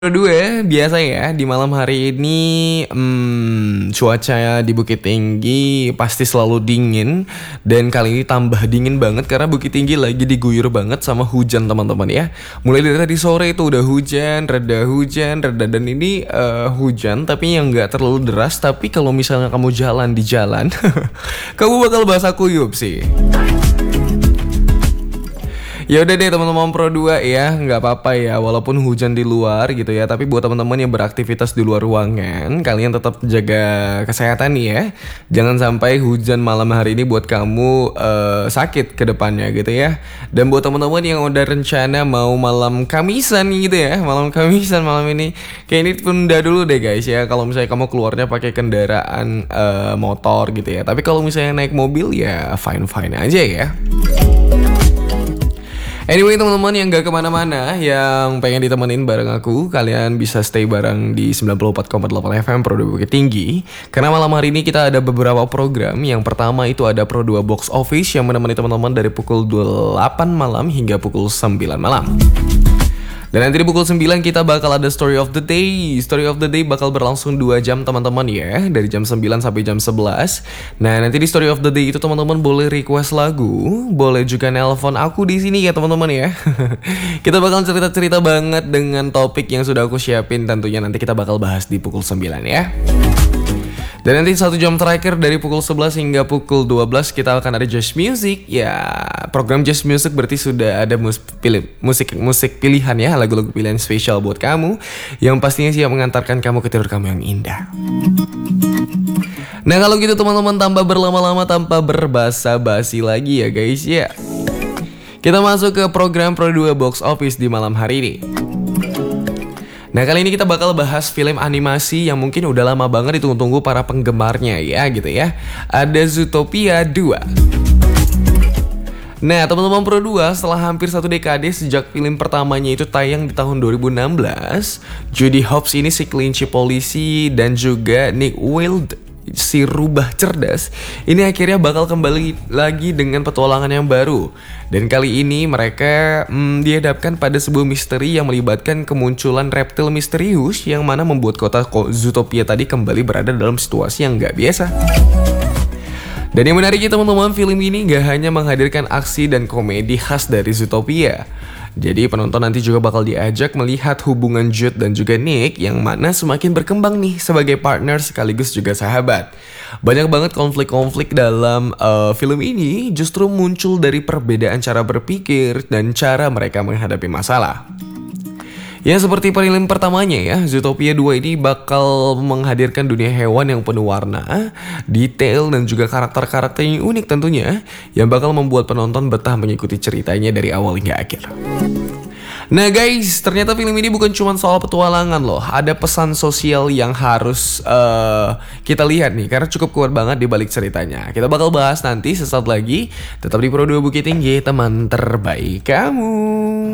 Kedua, biasa ya di malam hari ini cuaca di Bukit Tinggi pasti selalu dingin. Dan kali ini tambah dingin banget karena Bukit Tinggi lagi diguyur banget sama hujan teman-teman ya. Mulai dari tadi sore itu udah hujan, reda, dan ini hujan tapi yang nggak terlalu deras. Tapi kalau misalnya kamu jalan di jalan kamu bakal basah kuyup sih. Ya udah deh teman-teman Pro 2 ya, nggak apa-apa ya walaupun hujan di luar gitu ya. Tapi buat teman-teman yang beraktivitas di luar ruangan, kalian tetap jaga kesehatan nih ya. Jangan sampai hujan malam hari ini buat kamu sakit ke depannya gitu ya. Dan buat teman-teman yang udah rencana mau malam Kamisan gitu ya, malam Kamisan malam ini, kayak ini tunda dulu deh guys ya. Kalau misalnya kamu keluarnya pakai kendaraan motor gitu ya. Tapi kalau misalnya naik mobil ya fine-fine aja ya. Anyway teman-teman yang gak kemana-mana, yang pengen ditemenin bareng aku, kalian bisa stay bareng di 94,8 FM Pro 2 Bukit Tinggi. Karena malam hari ini kita ada beberapa program. Yang pertama itu ada Pro 2 Box Office yang menemani teman-teman dari pukul 8 malam hingga pukul 9 malam. Dan nanti di pukul 9 kita bakal ada Story of the Day. Story of the Day bakal berlangsung 2 jam teman-teman ya, dari jam 9 sampai jam 11. Nah nanti di Story of the Day itu teman-teman boleh request lagu, boleh juga nelpon aku di sini ya teman-teman ya. Kita bakal cerita-cerita banget dengan topik yang sudah aku siapin. Tentunya nanti kita bakal bahas di pukul 9 ya. Dan nanti 1 jam terakhir dari pukul 11 hingga pukul 12 kita akan ada Just Music. Ya, program Just Music berarti sudah ada musik pilihan ya, lagu-lagu pilihan spesial buat kamu yang pastinya siap mengantarkan kamu ke tidur kamu yang indah. Nah kalau gitu teman-teman, tanpa berlama-lama, tanpa berbasa-basi lagi ya guys ya, kita masuk ke program Pro 2 Box Office di malam hari ini. Nah kali ini kita bakal bahas film animasi yang mungkin udah lama banget ditunggu-tunggu para penggemarnya ya gitu ya. Ada Zootopia 2. Nah teman-teman Pro 2, setelah hampir 1 dekade sejak film pertamanya itu tayang di tahun 2016, Judy Hopps ini si kelinci polisi dan juga Nick Wilde si rubah cerdas ini akhirnya bakal kembali lagi dengan petualangan yang baru. Dan kali ini mereka dihadapkan pada sebuah misteri yang melibatkan kemunculan reptil misterius yang mana membuat kota Zootopia tadi kembali berada dalam situasi yang gak biasa. Dan yang menariknya teman-teman, film ini gak hanya menghadirkan aksi dan komedi khas dari Zootopia. Jadi penonton nanti juga bakal diajak melihat hubungan Jude dan juga Nick yang mana semakin berkembang nih sebagai partner sekaligus juga sahabat. Banyak banget konflik-konflik dalam film ini justru muncul dari perbedaan cara berpikir dan cara mereka menghadapi masalah. Ya seperti film pertamanya ya, Zootopia 2 ini bakal menghadirkan dunia hewan yang penuh warna, detail dan juga karakter-karakter yang unik tentunya, yang bakal membuat penonton betah mengikuti ceritanya dari awal hingga akhir. Nah guys, ternyata film ini bukan cuma soal petualangan loh, ada pesan sosial yang harus kita lihat nih, karena cukup kuat banget di balik ceritanya. Kita bakal bahas nanti sesaat lagi, tetap di Pro 2 Bukit Tinggi, teman terbaik kamu.